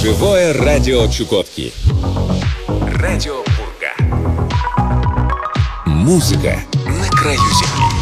Живое радио Чукотки. Радио Пурга. Музыка на краю земли.